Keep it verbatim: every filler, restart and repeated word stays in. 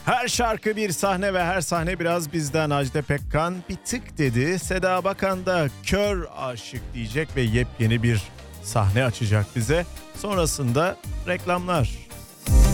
Her şarkı bir sahne ve her sahne biraz bizden. Ajda Pekkan bir tık dedi. Seda Bakan da kör aşık diyecek ve yepyeni bir sahne açacak bize. Sonrasında reklamlar.